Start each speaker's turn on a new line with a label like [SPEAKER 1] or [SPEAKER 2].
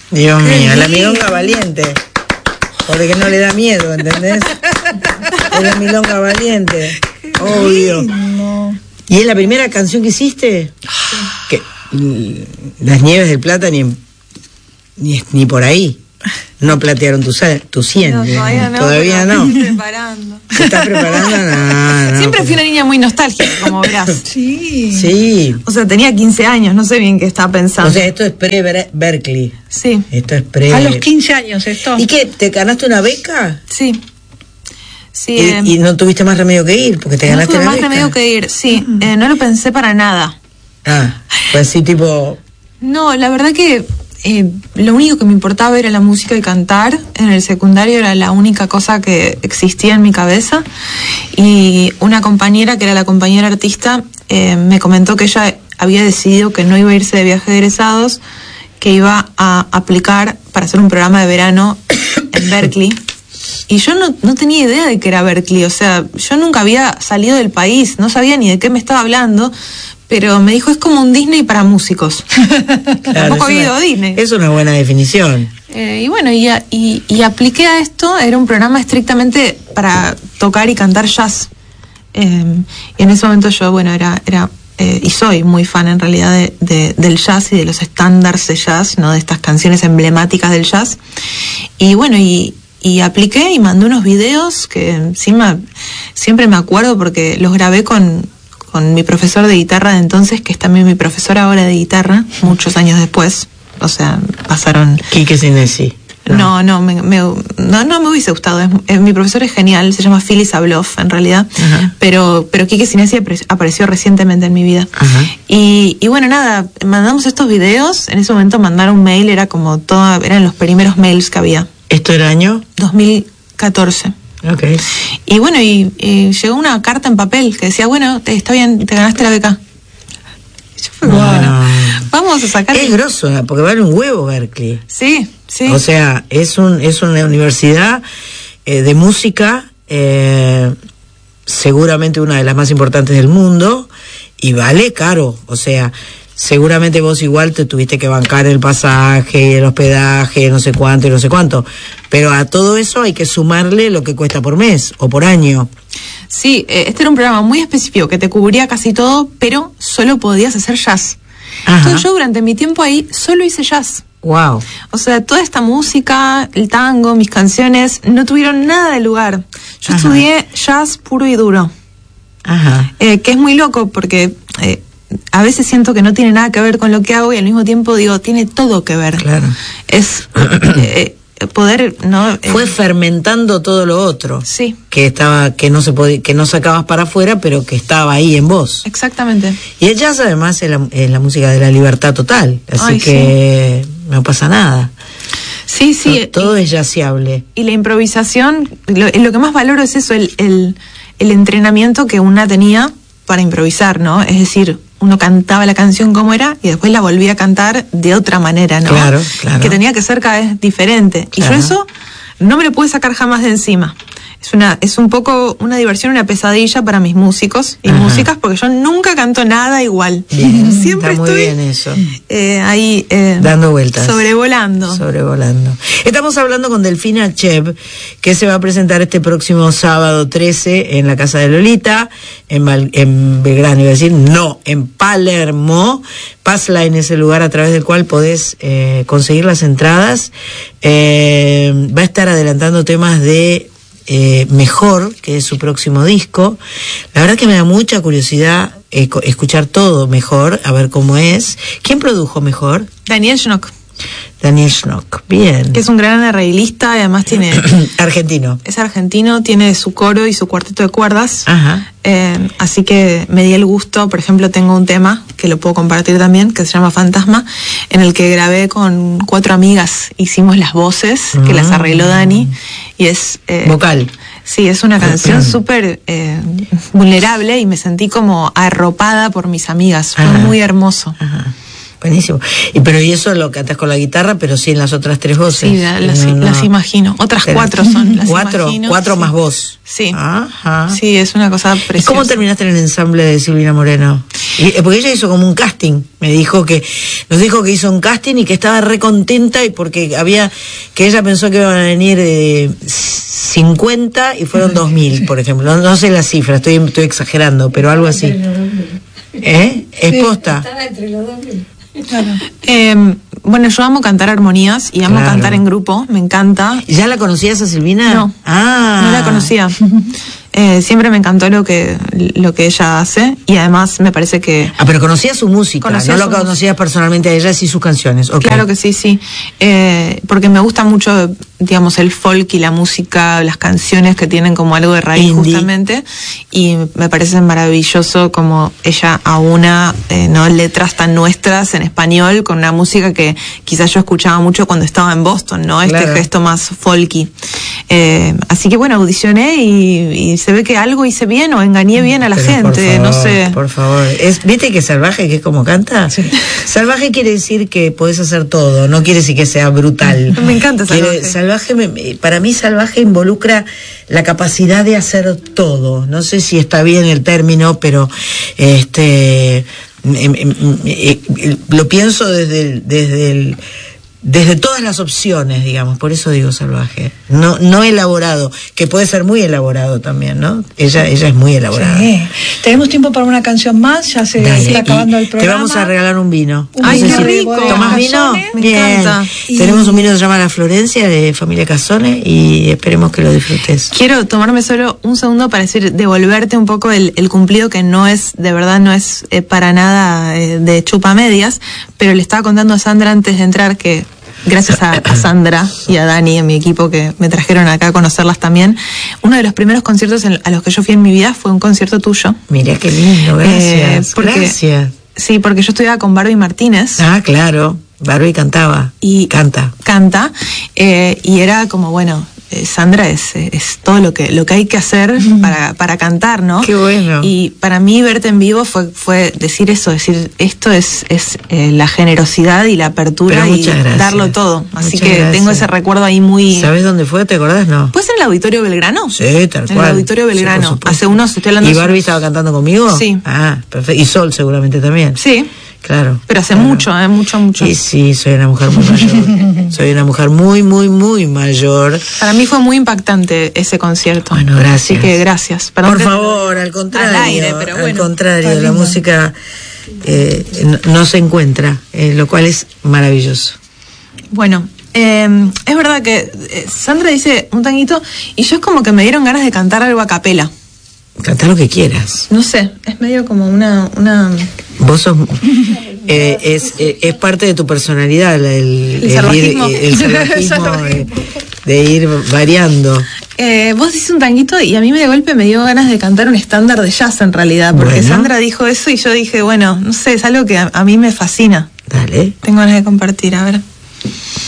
[SPEAKER 1] Dios mío, la milonga valiente. Porque no le da miedo, ¿entendés? Es la milonga valiente. Obvio. ¿Y es la primera canción que hiciste? Que Las Nieves del Plata ni por ahí. No platearon tu 100.
[SPEAKER 2] No,
[SPEAKER 1] todavía no.
[SPEAKER 2] Me estoy preparando.
[SPEAKER 1] ¿Te estás preparando? No,
[SPEAKER 2] siempre fui una niña muy nostálgica, como verás.
[SPEAKER 1] Sí.
[SPEAKER 2] O sea, tenía 15 años, no sé bien qué estaba pensando.
[SPEAKER 1] O sea, esto es pre-Berkeley.
[SPEAKER 2] Sí.
[SPEAKER 1] Esto es pre...
[SPEAKER 3] A los 15 años esto.
[SPEAKER 1] ¿Y qué? ¿Te ganaste una beca?
[SPEAKER 2] Sí. Sí.
[SPEAKER 1] ¿Y no tuviste más remedio que ir? Porque te ganaste la beca.
[SPEAKER 2] No tuve más remedio que ir, sí. No lo pensé para nada.
[SPEAKER 1] Pues sí, tipo...
[SPEAKER 2] No, la verdad que lo único que me importaba era la música y cantar. En el secundario era la única cosa que existía en mi cabeza. Y una compañera, que era la compañera artista, me comentó que ella había decidido que no iba a irse de viaje de egresados, que iba a aplicar para hacer un programa de verano en Berkeley. Y yo no tenía idea de que era Berkeley. O sea, yo nunca había salido del país, no sabía ni de qué me estaba hablando. Pero me dijo, es como un Disney para músicos.
[SPEAKER 1] Claro,
[SPEAKER 2] tampoco había ido a Disney.
[SPEAKER 1] Es una buena definición.
[SPEAKER 2] Y bueno, y apliqué a esto. Era un programa estrictamente para tocar y cantar jazz. Y en ese momento yo, bueno, era y soy muy fan en realidad del jazz y de los estándares de jazz, ¿no? De estas canciones emblemáticas del jazz. Y bueno, y apliqué y mandé unos videos que encima siempre me acuerdo porque los grabé con mi profesor de guitarra de entonces, que es también mi profesor ahora de guitarra, muchos años después. O sea, pasaron...
[SPEAKER 1] Quique Sinesi.
[SPEAKER 2] No me hubiese gustado. Mi profesor es genial, se llama Phyllis Abloff en realidad. Uh-huh. Pero Quique Sinesi apareció recientemente en mi vida. Uh-huh. Y bueno, nada, mandamos estos videos. En ese momento mandar un mail eran los primeros mails que había.
[SPEAKER 1] ¿Esto era año?
[SPEAKER 2] 2014.
[SPEAKER 1] Okay.
[SPEAKER 2] Y bueno, y llegó una carta en papel que decía, bueno, está bien, te ganaste la beca. Y yo fue bueno, vamos a sacar...
[SPEAKER 1] Es grosso, porque vale un huevo Berkeley.
[SPEAKER 2] Sí.
[SPEAKER 1] O sea, es una universidad de música, seguramente una de las más importantes del mundo, y vale caro. O sea, seguramente vos igual te tuviste que bancar el pasaje, el hospedaje, no sé cuánto y no sé cuánto. Pero a todo eso hay que sumarle lo que cuesta por mes o por año.
[SPEAKER 2] Sí, este era un programa muy específico que te cubría casi todo, pero solo podías hacer jazz. Ajá. Entonces yo durante mi tiempo ahí solo hice jazz.
[SPEAKER 1] Wow.
[SPEAKER 2] O sea, toda esta música, el tango, mis canciones, no tuvieron nada de lugar. Yo estudié jazz puro y duro. Ajá. Que es muy loco porque... a veces siento que no tiene nada que ver con lo que hago y al mismo tiempo digo, tiene todo que ver.
[SPEAKER 1] Claro.
[SPEAKER 2] Es poder, ¿no?
[SPEAKER 1] Fue fermentando todo lo otro.
[SPEAKER 2] Sí.
[SPEAKER 1] Que no sacabas para afuera, pero que estaba ahí en vos.
[SPEAKER 2] Exactamente.
[SPEAKER 1] Y el jazz además es la música de la libertad total, así que sí. No pasa nada.
[SPEAKER 2] Sí, sí.
[SPEAKER 1] Todo es jazzeable.
[SPEAKER 2] Y la improvisación, lo que más valoro es eso, el entrenamiento que una tenía para improvisar, ¿no? Es decir, uno cantaba la canción como era y después la volvía a cantar de otra manera, ¿no?
[SPEAKER 1] Claro.
[SPEAKER 2] Que tenía que ser cada vez diferente. Claro. Y yo eso no me lo pude sacar jamás de encima. Es un poco una diversión, una pesadilla para mis músicos y músicas, porque yo nunca canto nada igual.
[SPEAKER 1] Bien,
[SPEAKER 2] siempre
[SPEAKER 1] está muy
[SPEAKER 2] estoy
[SPEAKER 1] bien eso.
[SPEAKER 2] Ahí
[SPEAKER 1] dando vueltas.
[SPEAKER 2] Sobrevolando.
[SPEAKER 1] Estamos hablando con Delfina Chev, que se va a presentar este próximo sábado 13 en la Casa de Lolita, en Belgrano, iba a decir, no, en Palermo. Passline es el lugar a través del cual podés conseguir las entradas. Va a estar adelantando temas de Mejor, que es su próximo disco. La verdad que me da mucha curiosidad escuchar todo Mejor, a ver cómo es. ¿Quién produjo Mejor?
[SPEAKER 2] Daniel Schnock,
[SPEAKER 1] bien.
[SPEAKER 2] Que es un gran arreglista y además tiene...
[SPEAKER 1] argentino.
[SPEAKER 2] Es argentino, tiene su coro y su cuarteto de cuerdas.
[SPEAKER 1] Ajá.
[SPEAKER 2] Así que me di el gusto, por ejemplo, tengo un tema que lo puedo compartir también, que se llama Fantasma, en el que grabé con 4 amigas, hicimos las voces, que las arregló Dani, y es...
[SPEAKER 1] vocal.
[SPEAKER 2] Sí, es una canción súper vulnerable y me sentí como arropada por mis amigas, fue muy hermoso.
[SPEAKER 1] Ajá. Buenísimo. Pero eso lo cantas con la guitarra, pero sí en las otras 3 voces.
[SPEAKER 2] Sí, las imagino. Otras 4 son las imagino.
[SPEAKER 1] 4 más vos.
[SPEAKER 2] Sí.
[SPEAKER 1] Ajá.
[SPEAKER 2] Sí, es una cosa preciosa.
[SPEAKER 1] ¿Y cómo terminaste en el ensamble de Silvina Moreno? Porque ella hizo como un casting. Nos dijo que hizo un casting y que estaba re contenta, y porque que ella pensó que iban a venir 50 y fueron 2000, por ejemplo. No sé la cifra, estoy exagerando, pero algo así. ¿Es posta?
[SPEAKER 3] Estaba entre los 2000.
[SPEAKER 2] Claro. Bueno, yo amo cantar armonías y amo cantar en grupo, me encanta.
[SPEAKER 1] ¿Ya la conocías a Silvina?
[SPEAKER 2] No, no la conocía. Siempre me encantó lo que ella hace, y además me parece que...
[SPEAKER 1] pero conocías su música, no lo conocías personalmente a ella, sí sus canciones. Okay.
[SPEAKER 2] Claro que sí. Porque me gusta mucho, digamos, el folk y la música, las canciones que tienen como algo de raíz indie, justamente, y me parece maravilloso como ella aúna letras tan nuestras en español con una música que quizás yo escuchaba mucho cuando estaba en Boston, ¿no? Este gesto más folky. Así que bueno, audicioné y se ve que algo hice bien o engañé bien a la gente,
[SPEAKER 1] favor,
[SPEAKER 2] no sé.
[SPEAKER 1] Por favor. ¿Viste que salvaje, que es como canta? Sí. Salvaje quiere decir que podés hacer todo, no quiere decir que sea brutal.
[SPEAKER 2] Me encanta salvaje.
[SPEAKER 1] Para mí salvaje involucra la capacidad de hacer todo. No sé si está bien el término, pero lo pienso desde todas las opciones, digamos, por eso digo salvaje. No elaborado, que puede ser muy elaborado también, ¿no? Ella es muy elaborada.
[SPEAKER 3] Sí. Tenemos tiempo para una canción más, ya se está acabando el programa.
[SPEAKER 1] Te vamos a regalar un vino.
[SPEAKER 2] ¡Ay, qué rico!
[SPEAKER 1] ¿Tomás vino?
[SPEAKER 2] Me
[SPEAKER 1] Bien.
[SPEAKER 2] encanta.
[SPEAKER 1] Tenemos un vino que se llama La Florencia, de Familia Casone, y esperemos que lo disfrutes.
[SPEAKER 2] Quiero tomarme solo un segundo para devolverte un poco el cumplido, que no es, de verdad, no es para nada de chupamedias, pero le estaba contando a Sandra antes de entrar que gracias a Sandra y a Dani, a mi equipo, que me trajeron acá a conocerlas también, uno de los primeros conciertos a los que yo fui en mi vida fue un concierto tuyo.
[SPEAKER 1] Mira qué lindo, gracias. Gracias.
[SPEAKER 2] Sí, porque yo estudiaba con Barbie Martínez.
[SPEAKER 1] Ah, claro, Barbie cantaba.
[SPEAKER 2] Y canta, y era como, bueno, Sandra es todo lo que hay que hacer para cantar, ¿no?
[SPEAKER 1] Qué bueno.
[SPEAKER 2] Y para mí verte en vivo fue decir esto es la generosidad y la apertura y darlo todo. Así que gracias. Tengo ese recuerdo ahí muy...
[SPEAKER 1] ¿Sabes dónde fue? ¿Te acordás? No.
[SPEAKER 2] ¿Puede ser en el Auditorio Belgrano?
[SPEAKER 1] Sí, tal cual.
[SPEAKER 2] En el Auditorio Belgrano.
[SPEAKER 1] Sí,
[SPEAKER 2] hace unos, estoy hablando...
[SPEAKER 1] ¿Y Barbie estaba cantando conmigo?
[SPEAKER 2] Sí.
[SPEAKER 1] Ah, perfecto. Y Sol seguramente también.
[SPEAKER 2] Sí.
[SPEAKER 1] Claro.
[SPEAKER 2] Pero hace mucho.
[SPEAKER 1] Y sí, soy una mujer muy mayor. Soy una mujer muy, muy, muy mayor.
[SPEAKER 2] Para mí fue muy impactante ese concierto.
[SPEAKER 1] Bueno, gracias.
[SPEAKER 2] Así que gracias.
[SPEAKER 1] Por favor, al contrario.
[SPEAKER 2] Al aire, pero bueno.
[SPEAKER 1] Al contrario, la música no se encuentra, lo cual es maravilloso.
[SPEAKER 2] Bueno, es verdad que Sandra dice un tanguito y yo es como que me dieron ganas de cantar algo a capela.
[SPEAKER 1] Canta lo que quieras.
[SPEAKER 2] No sé, es medio como una...
[SPEAKER 1] Vos sos... es parte de tu personalidad el salvajismo de ir variando.
[SPEAKER 2] Vos dices un tanguito y a mí de golpe me dio ganas de cantar un estándar de jazz en realidad, porque bueno. Sandra dijo eso y yo dije, bueno, no sé, es algo que a mí me fascina.
[SPEAKER 1] Dale.
[SPEAKER 2] Tengo ganas de compartir, a ver.